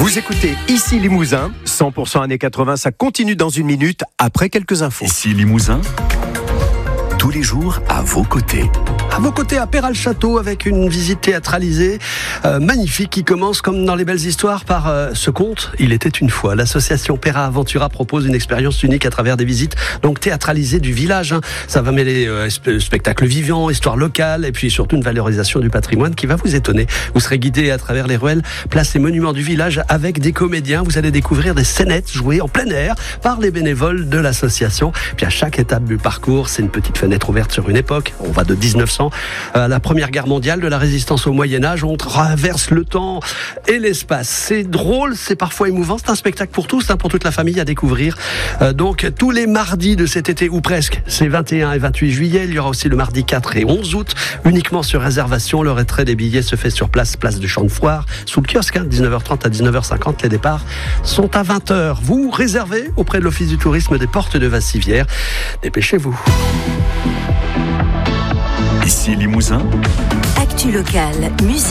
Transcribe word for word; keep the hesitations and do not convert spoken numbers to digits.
Vous écoutez Ici Limousin, cent pour cent années quatre-vingts, ça continue dans une minute après quelques infos. Ici Limousin, tous les jours à vos côtés. À vos côtés, à Péral-Château, avec une visite théâtralisée euh, magnifique qui commence, comme dans les belles histoires, par euh, ce conte. Il était une fois. L'association Péra Aventura propose une expérience unique à travers des visites donc théâtralisées du village. Hein. Ça va mêler euh, spectacles vivants, histoire locale, et puis surtout une valorisation du patrimoine qui va vous étonner. Vous serez guidé à travers les ruelles, places et monuments du village avec des comédiens. Vous allez découvrir des scénettes jouées en plein air par les bénévoles de l'association. Puis à chaque étape du parcours, c'est une petite fenêtre ouverte sur une époque. On va de dix-neuf cents à la Première Guerre mondiale, de la résistance au Moyen-Âge. On traverse le temps et l'espace. C'est drôle, c'est parfois émouvant. C'est un spectacle pour tous, hein, pour toute la famille à découvrir. Euh, donc, tous les mardis de cet été, ou presque, c'est vingt et un et vingt-huit juillet. Il y aura aussi le mardi quatre et onze août, uniquement sur réservation. Le retrait des billets se fait sur place, place du Champ de Foire, sous le kiosque, hein, dix-neuf heures trente à dix-neuf heures cinquante. Les départs sont à vingt heures. Vous réservez auprès de l'Office du tourisme des Portes de Vassivière. Dépêchez-vous. Ici Limousin. Actu locale, musique.